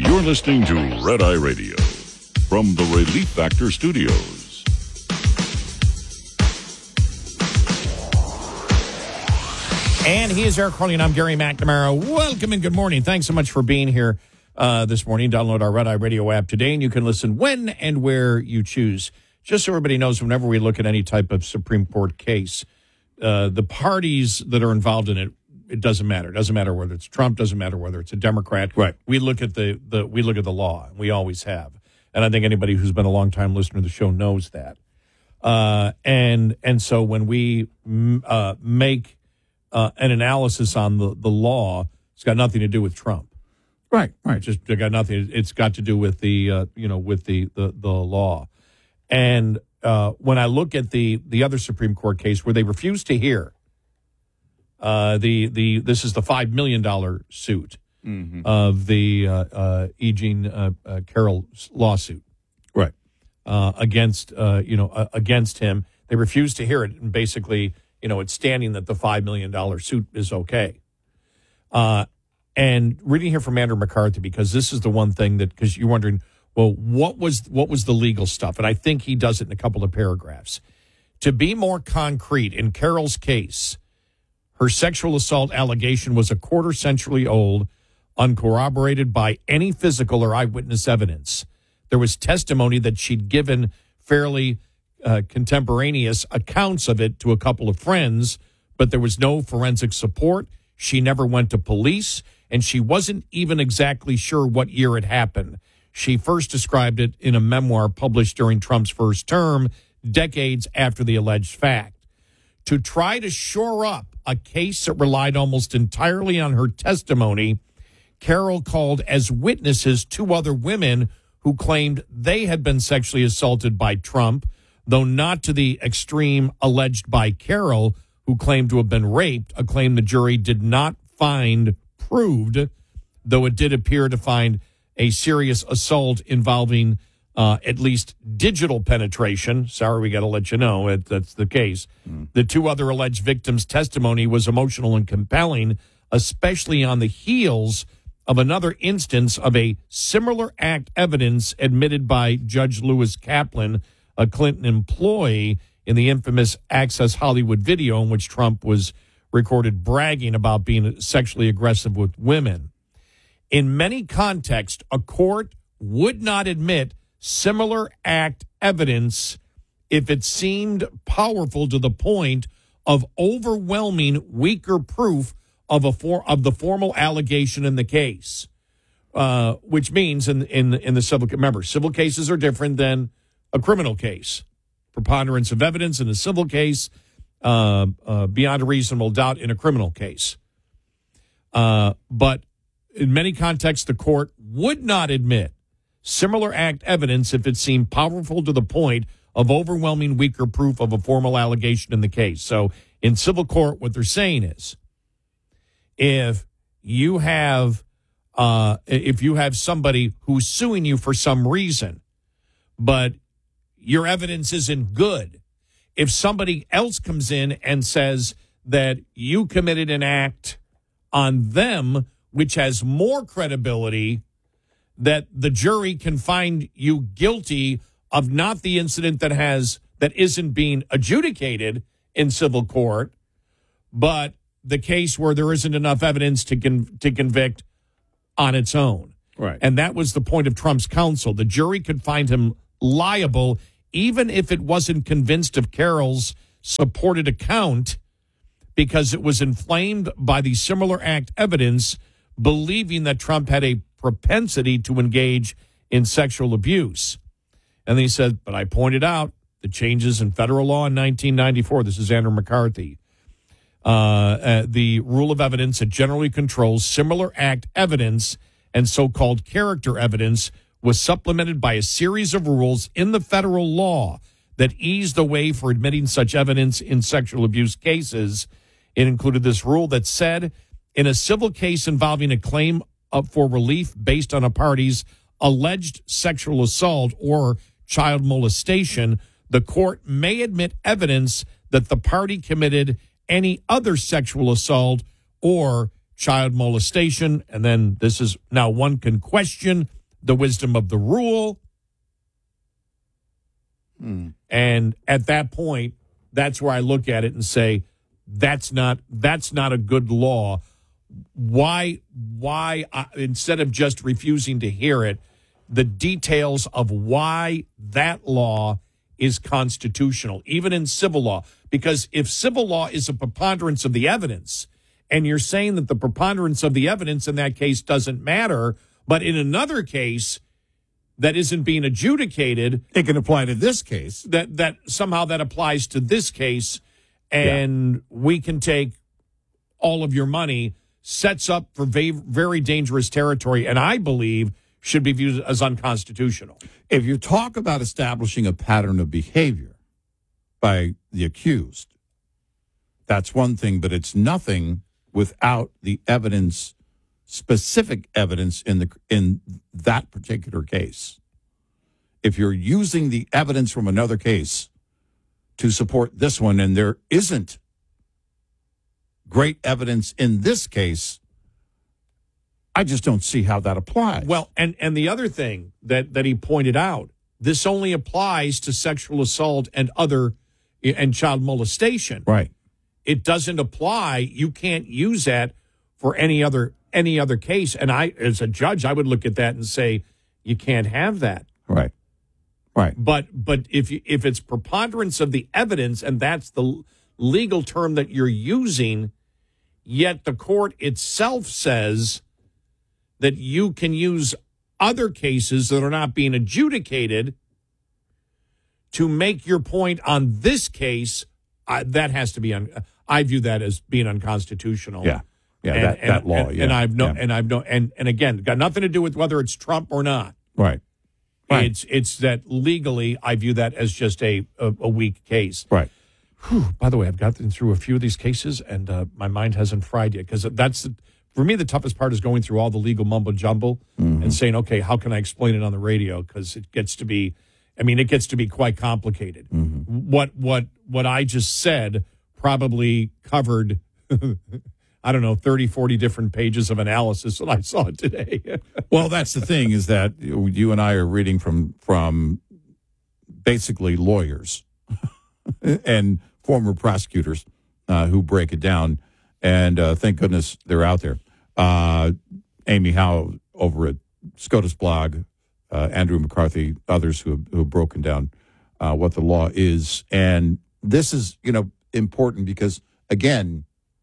You're listening to Red Eye Radio from the Relief Factor Studios. And he is Eric Crowley, and I'm Gary McNamara. Welcome and good morning. Thanks so much for being here this morning. Download our Red Eye Radio app today, and you can listen when and where you choose. Just so everybody knows, whenever we look at any type of Supreme Court case, the parties that are involved in it, it doesn't matter. It doesn't matter whether it's Trump. Doesn't matter whether it's a Democrat. Right. We look at the law. We always have, and I think anybody who's been a long time listener to the show knows that. And so when we make an analysis on the law, it's got nothing to do with Trump. Right. Just it got nothing. It's got to do with the law. And when I look at the other Supreme Court case where they refused to hear. This is the $5 million suit of the E. Jean Carroll lawsuit, right? Against him. They refused to hear it, and basically, it's standing that the $5 million suit is okay. And reading here from Andrew McCarthy, because this is the one thing that, because you're wondering, well, what was the legal stuff? And I think he does it in a couple of paragraphs. To be more concrete, in Carroll's case, her sexual assault allegation was a quarter-century old, uncorroborated by any physical or eyewitness evidence. There was testimony that she'd given fairly contemporaneous accounts of it to a couple of friends, but there was no forensic support. She never went to police, and she wasn't even exactly sure what year it happened. She first described it in a memoir published during Trump's first term, decades after the alleged fact. To try to shore up a case that relied almost entirely on her testimony, Carroll called as witnesses two other women who claimed they had been sexually assaulted by Trump, though not to the extreme alleged by Carroll, who claimed to have been raped, a claim the jury did not find proved, though it did appear to find a serious assault involving at least digital penetration. Sorry, we got to let you know that's the case. The two other alleged victims' testimony was emotional and compelling, especially on the heels of another instance of a similar act evidence admitted by Judge Lewis Kaplan, a Clinton employee, in the infamous Access Hollywood video in which Trump was recorded bragging about being sexually aggressive with women. In many contexts, a court would not admit similar act evidence if it seemed powerful to the point of overwhelming weaker proof of the formal allegation in the case, which means in the civil, remember, civil cases are different than a criminal case. Preponderance of evidence in a civil case, beyond a reasonable doubt in a criminal case. But in many contexts, the court would not admit similar act evidence if it seemed powerful to the point of overwhelming weaker proof of a formal allegation in the case. So in civil court, what they're saying is, if you have somebody who's suing you for some reason, but your evidence isn't good, if somebody else comes in and says that you committed an act on them which has more credibility, that the jury can find you guilty of not the incident that isn't being adjudicated in civil court, but the case where there isn't enough evidence to convict on its own. Right. And that was the point of Trump's counsel. The jury could find him liable even if it wasn't convinced of Carroll's supported account, because it was inflamed by the similar act evidence, believing that Trump had a propensity to engage in sexual abuse. And he said, but I pointed out the changes in federal law in 1994. This is Andrew McCarthy. The rule of evidence that generally controls similar act evidence and so-called character evidence was supplemented by a series of rules in the federal law that eased the way for admitting such evidence in sexual abuse cases. It included this rule that said, in a civil case involving a claim for relief based on a party's alleged sexual assault or child molestation, the court may admit evidence that the party committed any other sexual assault or child molestation, and then this is now one can question the wisdom of the rule. And at that point, that's where I look at it and say, that's not a good law. Why instead of just refusing to hear it, the details of why that law is constitutional, even in civil law. Because if civil law is a preponderance of the evidence, and you're saying that the preponderance of the evidence in that case doesn't matter, but in another case that isn't being adjudicated, it can apply to this case. That somehow that applies to this case, and we can take all of your money, sets up for very dangerous territory, and I believe should be viewed as unconstitutional. If you talk about establishing a pattern of behavior by the accused, that's one thing, but it's nothing without the evidence, specific evidence in that particular case. If you're using the evidence from another case to support this one, and there isn't great evidence in this case, I just don't see how that applies. Well, and the other thing that he pointed out, this only applies to sexual assault and child molestation. Right. It doesn't apply. You can't use that for any other case. And I, as a judge, I would look at that and say, you can't have that. Right. Right. But if it's preponderance of the evidence, and that's the legal term that you're using, yet the court itself says that you can use other cases that are not being adjudicated to make your point on this case, that has to be I view that as being unconstitutional. Yeah. Yeah, that law. And again, got nothing to do with whether it's Trump or not. Right. It's that legally I view that as just a weak case. Right. Whew, by the way, I've gotten through a few of these cases, and my mind hasn't fried yet, because for me, the toughest part is going through all the legal mumbo jumbo and saying, okay, how can I explain it on the radio? Because it gets to be quite complicated. What I just said probably covered, I don't know, 30, 40 different pages of analysis that I saw today. Well, that's the thing, is that you and I are reading from basically lawyers and former prosecutors who break it down. And thank goodness they're out there. Amy Howe over at SCOTUS blog, Andrew McCarthy, others who have broken down what the law is. And this is, important because, again,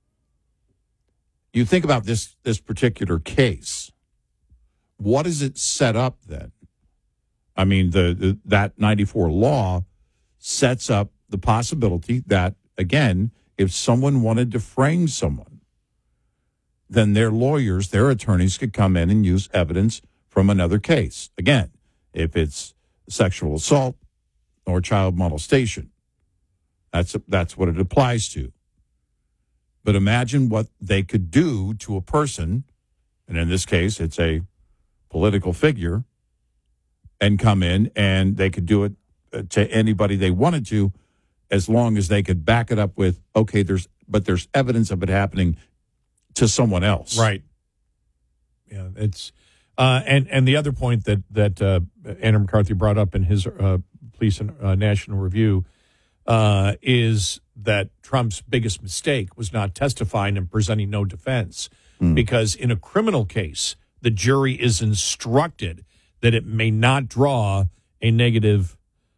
you think about this particular case. What is it set up then? I mean, that 94 law sets up the possibility that, again, if someone wanted to frame someone, then their lawyers, their attorneys could come in and use evidence from another case. Again, if it's sexual assault or child molestation, that's what it applies to. But imagine what they could do to a person, and in this case, it's a political figure, and come in and they could do it to anybody they wanted to, as long as they could back it up with, okay, there's evidence of it happening to someone else. Right. Yeah, it's and the other point that Andrew McCarthy brought up in his Police and National Review is that Trump's biggest mistake was not testifying and presenting no defense, because in a criminal case, the jury is instructed that it may not draw a negative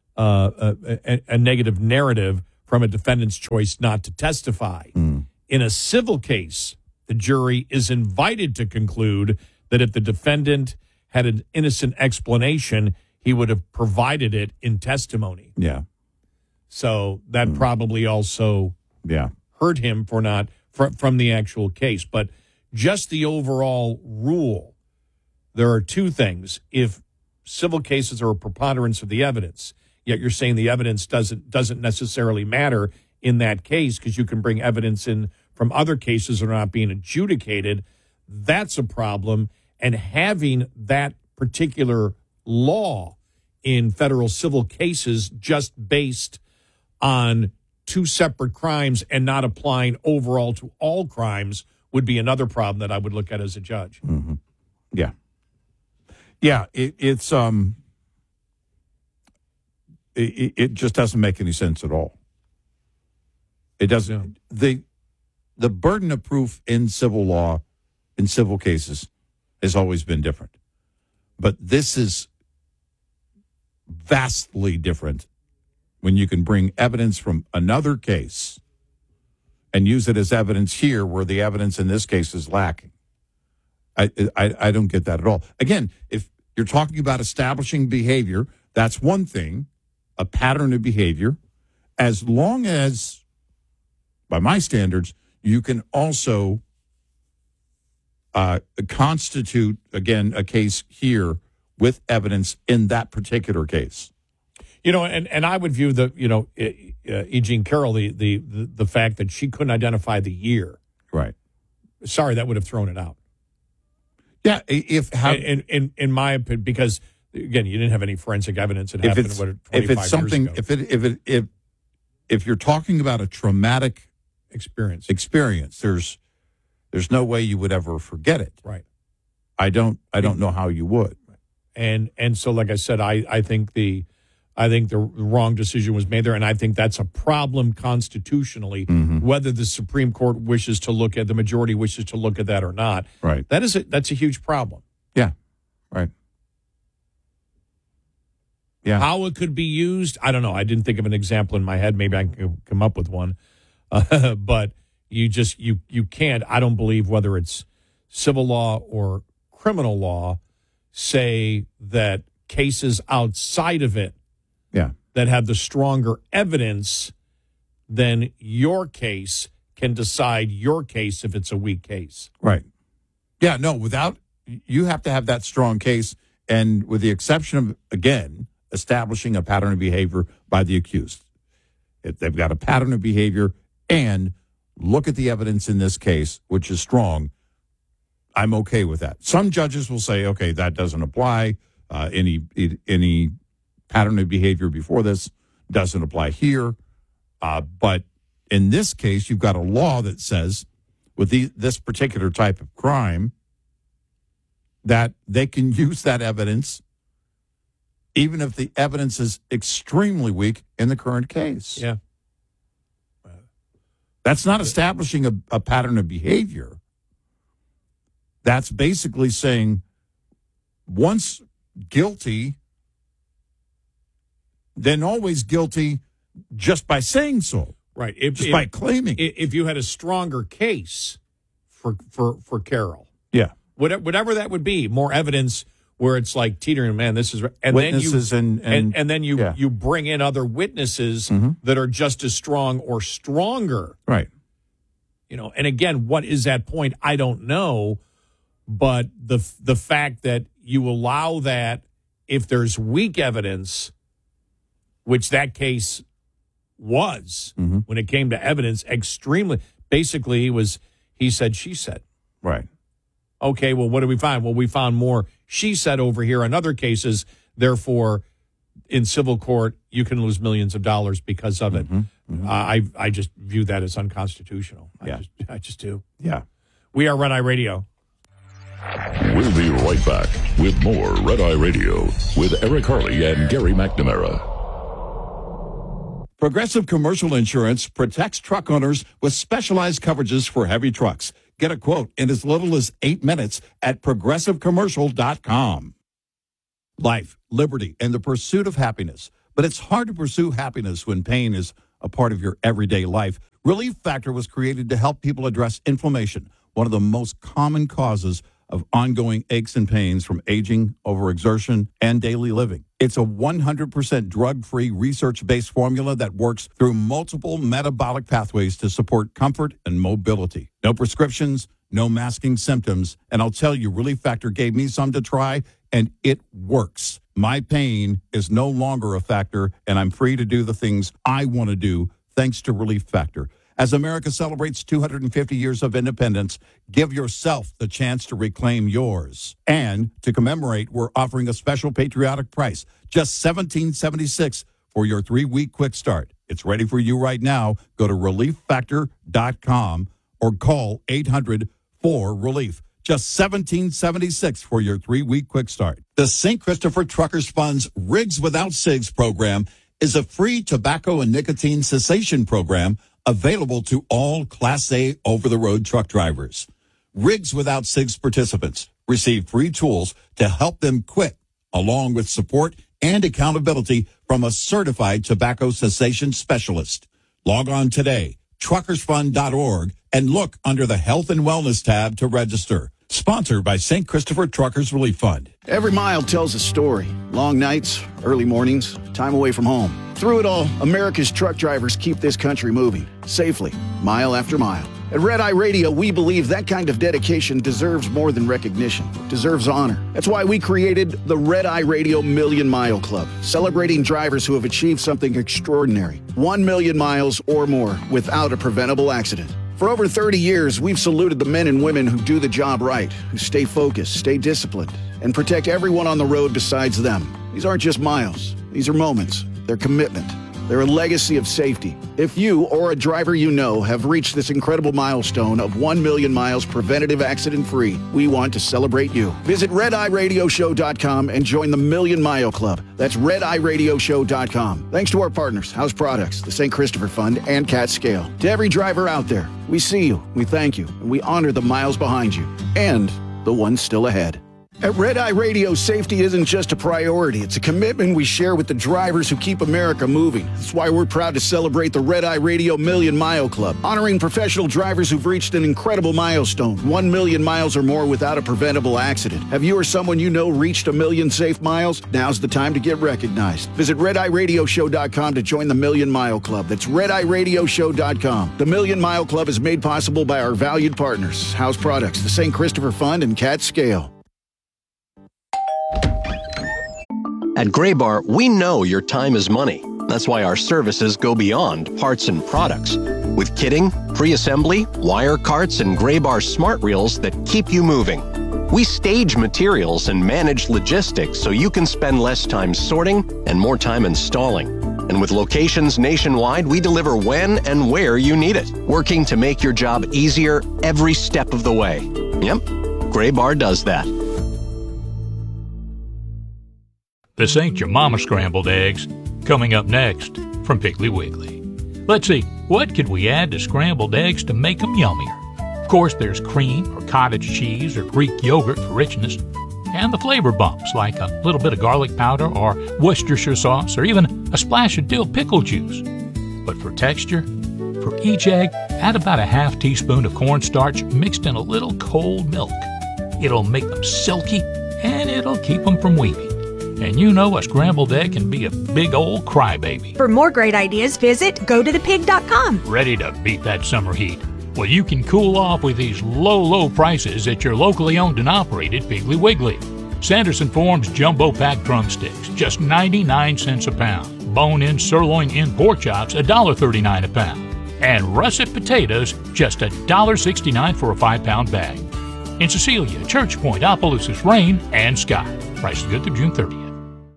narrative from a defendant's choice not to testify. In a civil case, the jury is invited to conclude that if the defendant had an innocent explanation, he would have provided it in testimony. Yeah. So that probably also hurt him from the actual case. But just the overall rule, there are two things. If civil cases are a preponderance of the evidence, yet you're saying the evidence doesn't necessarily matter in that case because you can bring evidence in from other cases that are not being adjudicated, that's a problem. And having that particular law in federal civil cases just based on two separate crimes and not applying overall to all crimes would be another problem that I would look at as a judge. Mm-hmm. Yeah. Yeah, it just doesn't make any sense at all. It doesn't. The burden of proof in civil law, in civil cases, has always been different. But this is vastly different when you can bring evidence from another case and use it as evidence here where the evidence in this case is lacking. I don't get that at all. Again, if you're talking about establishing behavior, that's one thing, a pattern of behavior, as long as, by my standards, you can also constitute, again, a case here with evidence in that particular case. You know, and I would view E. Jean Carroll, the fact that she couldn't identify the year. Right. Sorry, that would have thrown it out. Yeah, in my opinion, because again, you didn't have any forensic evidence. It happened 25 years ago. If you're talking about a traumatic experience, there's no way you would ever forget it. Right. I don't know how you would. And so, like I said, I think the wrong decision was made there, and I think that's a problem constitutionally. Mm-hmm. Whether the Supreme Court wishes to look at, the majority wishes to look at that or not, right? That's a huge problem. Yeah, right. Yeah, how it could be used, I don't know. I didn't think of an example in my head. Maybe I can come up with one, but you can't. I don't believe whether it's civil law or criminal law say that cases outside of it. Yeah. That have the stronger evidence than your case can decide your case if it's a weak case. Right. Yeah, no, you have to have that strong case, and with the exception of, again, establishing a pattern of behavior by the accused. If they've got a pattern of behavior and look at the evidence in this case, which is strong, I'm okay with that. Some judges will say, okay, that doesn't apply. Any pattern of behavior before this doesn't apply here. But in this case, you've got a law that says with this particular type of crime that they can use that evidence even if the evidence is extremely weak in the current case. Yeah. That's not establishing a pattern of behavior. That's basically saying once guilty, then always guilty just by saying so. Right. By claiming. If you had a stronger case for Carroll. Yeah. Whatever that would be, more evidence where it's like teetering, man, this is... And witnesses then you bring in other witnesses that are just as strong or stronger. Right. You know, and again, what is that point? I don't know. But the fact that you allow that if there's weak evidence, which that case was when it came to evidence, extremely, basically it was he said, she said. Right. Okay, well, what did we find? Well, we found more she said over here in other cases. Therefore, in civil court, you can lose millions of dollars because of it. I just view that as unconstitutional. Yeah. I just do. Yeah. We are Red Eye Radio. We'll be right back with more Red Eye Radio with Eric Harley and Gary McNamara. Progressive Commercial Insurance protects truck owners with specialized coverages for heavy trucks. Get a quote in as little as 8 minutes at progressivecommercial.com. Life, liberty, and the pursuit of happiness. But it's hard to pursue happiness when pain is a part of your everyday life. Relief Factor was created to help people address inflammation, one of the most common causes of ongoing aches and pains from aging, overexertion, and daily living. It's a 100% drug-free, research-based formula that works through multiple metabolic pathways to support comfort and mobility. No prescriptions, no masking symptoms, and I'll tell you, Relief Factor gave me some to try, and it works. My pain is no longer a factor, and I'm free to do the things I want to do thanks to Relief Factor. As America celebrates 250 years of independence, give yourself the chance to reclaim yours. And to commemorate, we're offering a special patriotic price, just $17.76 for your 3-week quick start. It's ready for you right now. Go to relieffactor.com or call for relief. Just $17.76 for your 3-week quick start. The St. Christopher Truckers Fund's Rigs Without Cigs program is a free tobacco and nicotine cessation program available to all Class A over-the-road truck drivers. Rigs Without Cigs participants receive free tools to help them quit, along with support and accountability from a certified tobacco cessation specialist. Log on today, truckersfund.org, and look under the Health and Wellness tab to register. Sponsored by St. Christopher Truckers Relief Fund. Every mile tells a story. Long nights, early mornings, time away from home. Through it all, America's truck drivers keep this country moving, safely, mile after mile. At Red Eye Radio, we believe that kind of dedication deserves more than recognition. It deserves honor. That's why we created the Red Eye Radio Million Mile Club, celebrating drivers who have achieved something extraordinary. 1 million miles or more without a preventable accident. For over 30 years, we've saluted the men and women who do the job right, who stay focused, stay disciplined, and protect everyone on the road besides them. These aren't just miles. These are moments. They're commitment. They're a legacy of safety. If you or a driver you know have reached this incredible milestone of 1 million miles preventative accident-free, we want to celebrate you. Visit RedEyeRadioShow.com and join the Million Mile Club. That's RedEyeRadioShow.com. Thanks to our partners, House Products, the St. Christopher Fund, and Cat Scale. To every driver out there, we see you, we thank you, and we honor the miles behind you and the ones still ahead. At Red Eye Radio, safety isn't just a priority. It's a commitment we share with the drivers who keep America moving. That's why we're proud to celebrate the Red Eye Radio Million Mile Club, honoring professional drivers who've reached an incredible milestone, 1 million miles or more without a preventable accident. Have you or someone you know reached 1 million safe miles? Now's the time to get recognized. Visit RedEyeRadioShow.com to join the Million Mile Club. That's RedEyeRadioShow.com. The Million Mile Club is made possible by our valued partners, House Products, the St. Christopher Fund, and Cat Scale. At Graybar, we know your time is money. That's why our services go beyond parts and products. With kitting, pre-assembly, wire carts, and Graybar smart reels that keep you moving. We stage materials and manage logistics so you can spend less time sorting and more time installing. And with locations nationwide, we deliver when and where you need it, working to make your job easier every step of the way. Yep, Graybar does that. This ain't your mama scrambled eggs. Coming up next from Piggly Wiggly. Let's see, what could we add to scrambled eggs to make them yummier? Of course, there's cream or cottage cheese or Greek yogurt for richness, and the flavor bumps like a little bit of garlic powder or Worcestershire sauce or even a splash of dill pickle juice. But for texture, for each egg, add about a half teaspoon of cornstarch mixed in a little cold milk. It'll make them silky and it'll keep them from weeping. And you know a scrambled egg can be a big old crybaby. For more great ideas, visit gotothepig.com. Ready to beat that summer heat? Well, you can cool off with these low prices at your locally owned and operated Piggly Wiggly. Sanderson Farms Jumbo Pack Drumsticks, just 99 cents a pound. Bone-in sirloin-in pork chops, $1.39 a pound. And russet potatoes, just $1.69 for a 5-pound bag. In Cecilia, Church Point, Opelousas, Rain, and Scott. Prices good through June 30th.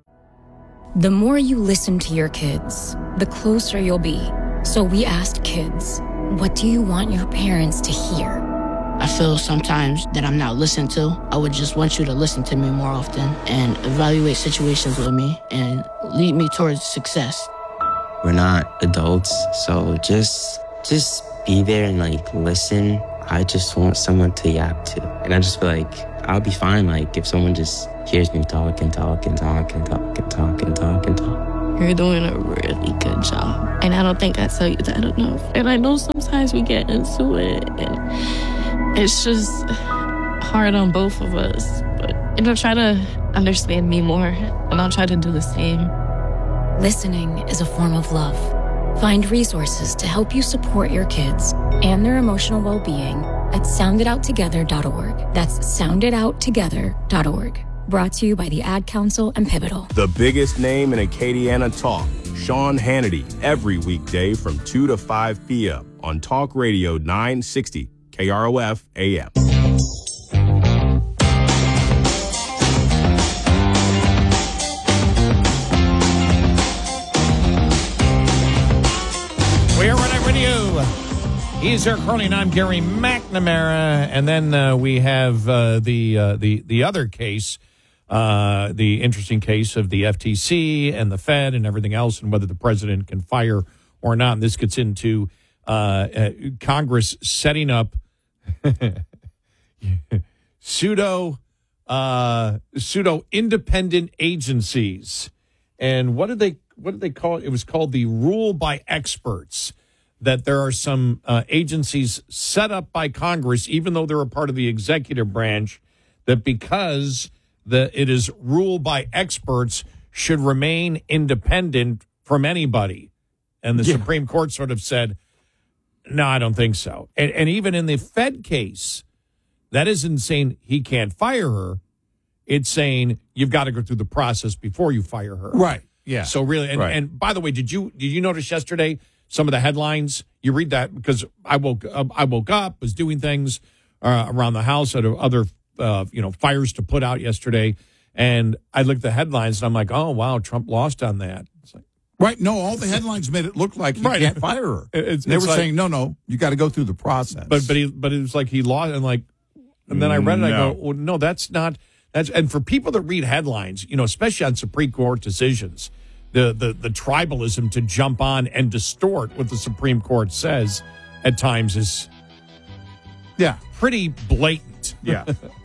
The more you listen to your kids, the closer you'll be. So we asked kids, what do you want your parents to hear? I feel sometimes that I'm not listened to. I would just want you to listen to me more often and evaluate situations with me and lead me towards success. We're not adults, so just be there and listen. I just want someone to yap to. And I just feel like I'll be fine if someone just hears me talk and talk and talk and talk and talk and talk and talk. You're doing a really good job. And I don't think I tell you that enough. And I know sometimes we get into it and it's just hard on both of us. But try to understand me more and I'll try to do the same. Listening is a form of love. Find resources to help you support your kids and their emotional well-being at sounditouttogether.org. That's sounditouttogether.org. Brought to you by the Ad Council and Pivotal. The biggest name in Acadiana talk, Sean Hannity, every weekday from 2 to 5 p.m. on Talk Radio 960 KROF AM. We're Red Eye Radio. He's Eric Carly, and I'm Gary McNamara. And then we have the other case, the interesting case of the FTC and the Fed and everything else, and whether the president can fire or not. And this gets into Congress setting up pseudo independent agencies. And what did they call it? It was called the rule by experts. That there are some agencies set up by Congress, even though they're a part of the executive branch, that because it is ruled by experts, should remain independent from anybody. And the Supreme Court sort of said, no, I don't think so. And even in the Fed case, that isn't saying he can't fire her. It's saying you've got to go through the process before you fire her. Right. Yeah. So really, and by the way, did you notice yesterday some of the headlines? You read that because I woke up, was doing things around the house, at other fires to put out yesterday, and I looked at the headlines and I'm like, oh wow, Trump lost on that. It's like, right? No, all the headlines made it look like he can't fire her. They were saying no, you got to go through the process. But it was like he lost, and then I read it. I go, well, no, that's not. And for people that read headlines, especially on Supreme Court decisions. The tribalism to jump on and distort what the Supreme Court says at times is pretty blatant. Yeah.